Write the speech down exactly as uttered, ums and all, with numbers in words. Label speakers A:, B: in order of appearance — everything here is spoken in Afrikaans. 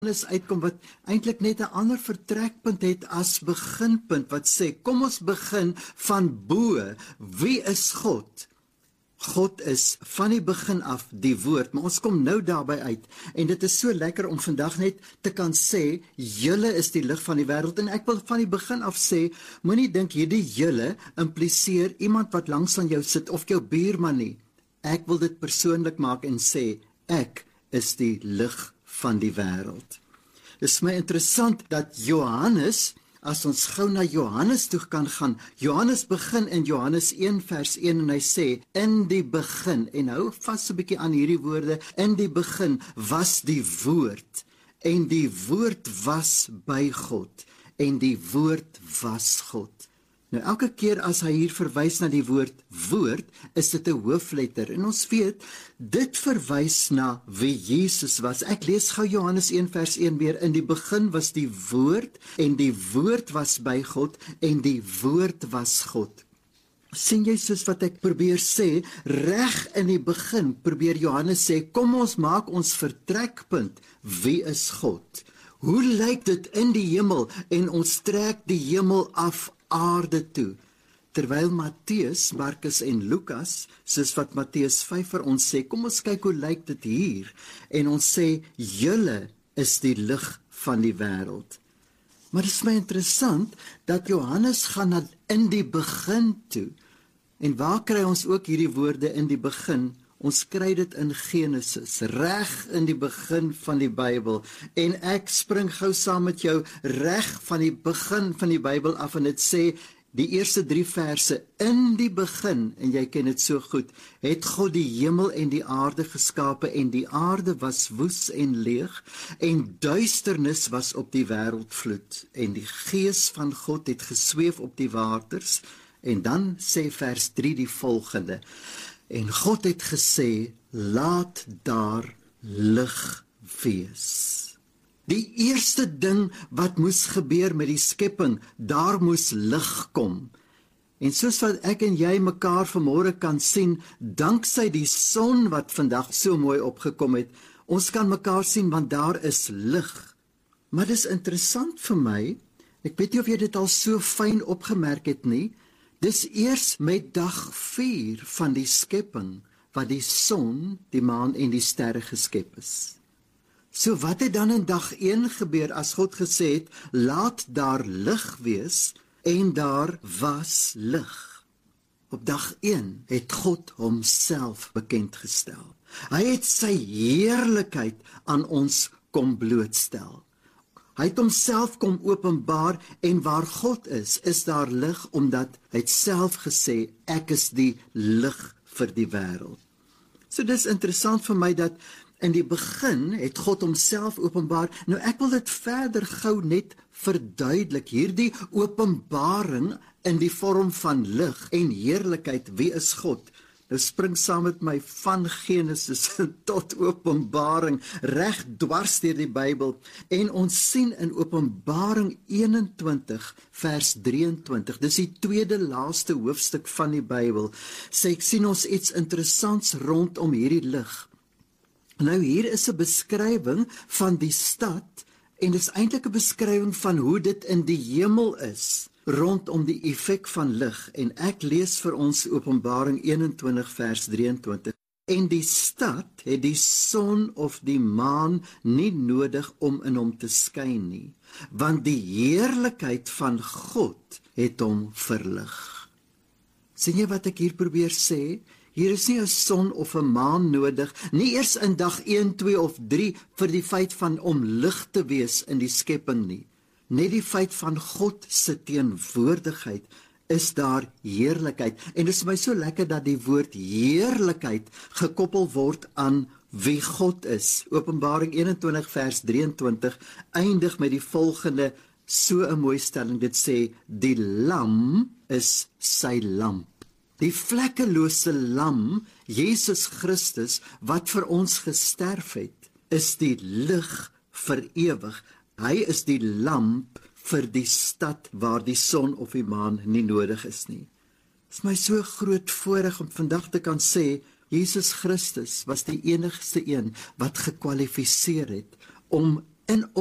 A: Johannes uitkom wat eintlik net 'n ander vertrekpunt het as beginpunt, wat sê, kom ons begin van bo. Wie is God? God is van die begin af die woord, maar ons kom nou daarby uit, en dit is so lekker om vandag net te kan sê, julle is die lig van die wêreld, en ek wil van die begin af sê, moenie dink hierdie julle impliseer iemand wat langs aan jou sit, of jou buurman nie. Ek wil dit persoonlik maak en sê, ek is die lig van die wêreld. Dit is my interessant dat Johannes, as ons gou na Johannes toe kan gaan, Johannes begin in Johannes een vers een en hy sê, in die begin, en hou vas 'n bietjie aan hierdie woorde, in die begin was die woord, en die woord was by God, en die woord was God. Nou elke keer as hy hier verwys na die woord woord, is dit 'n hoofletter, en ons weet, dit verwys na wie Jesus was. Ek lees gou Johannes een vers een weer, in die begin was die woord, en die woord was by God, en die woord was God. Sien jy soos wat ek probeer sê, reg in die begin probeer Johannes sê, kom ons maak ons vertrekpunt, wie is God? Hoe lyk dit in die hemel, en ons trek die hemel af aarde toe, terwyl Matteus, Markus en Lukas, soos wat Matteus vyf vir ons sê, kom ons kyk hoe lyk dit hier, en ons sê, julle is die lig van die wêreld. Maar dit is my interessant, dat Johannes gaan na in die begin toe, en waar kry ons ook hierdie woorde in die begin? Ons kry dit in Genesis, reg in die begin van die Bybel, en ek spring gou saam met jou reg van die begin van die Bybel af, en dit sê, die eerste drie verse, in die begin, en jy ken dit so goed, het God die hemel en die aarde geskape, en die aarde was woes en leeg, en duisternis was op die wêreldvloed, en die gees van God het gesweef op die waters, en dan sê vers drie die volgende, en God het gesê, laat daar lig wees. Die eerste ding wat moes gebeur met die skepping, daar moes lig kom. En soos wat ek en jy mekaar vanmôre kan sien, danksy die son wat vandag so mooi opgekom het, ons kan mekaar sien want daar is lig. Maar dis interessant vir my, ek weet nie of jy dit al so fyn opgemerk het nie, dis eers met dag vier van die skepping, wat die son, die maan en die sterre geskep is. So wat het dan in dag een gebeur, as God gesê het, laat daar lig wees, en daar was lig. Op dag een het God homself bekendgestel. Hy het sy heerlikheid aan ons kom blootstel. Hy het homself kom openbaar, en waar God is, is daar lig, omdat hy het self gesê, ek is die lig vir die wêreld. So dis interessant vir my, dat in die begin het God homself openbaar. Nou ek wil dit verder gou net verduidelik, hierdie openbaring in die vorm van lig en heerlikheid, wie is God? Nou spring saam met my van Genesis tot Openbaring, reg dwars deur die Bybel, en ons sien in Openbaring eenentwintig vers drieëntwintig, dis die tweede laaste hoofstuk van die Bybel, sê ek sien ons iets interessants rondom hierdie lig. Nou hier is 'n beskrywing van die stad, en dis eintlik 'n beskrywing van hoe dit in die hemel is, rondom die effek van lig, en ek lees vir ons Openbaring eenentwintig vers drieëntwintig. En die stad het die son of die maan nie nodig om in hom te skyn nie, want die heerlikheid van God het hom verlig. Sien jy wat ek hier probeer sê? Hier is nie 'n son of 'n maan nodig, nie eers in dag een, twee of drie vir die feit van om lig te wees in die skepping nie. Net die feit van God se teenwoordigheid is daar heerlikheid. En dit is my so lekker dat die woord heerlikheid gekoppel word aan wie God is. Openbaring eenentwintig vers drieëntwintig eindig met die volgende, so 'n mooi stelling. Dit sê, die lam is sy lamp. Die vlekkelose lam, Jesus Christus, wat vir ons gesterf het, is die lig vir ewig. Hy is die lamp vir die stad waar die son of die maan nie nodig is nie. Dit is my so groot voorreg om vandag te kan sê, Jesus Christus was die enigste een wat gekwalifiseer het om in